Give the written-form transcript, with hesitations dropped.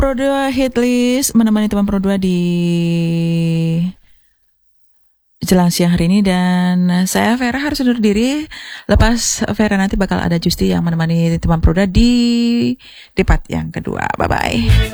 Pro 2 Hitlist menemani teman Pro 2 di jelang siang hari ini. Dan saya Vera harus undur diri. Lepas Vera nanti bakal ada Justi yang menemani teman Pro 2 di part yang kedua. Bye-bye.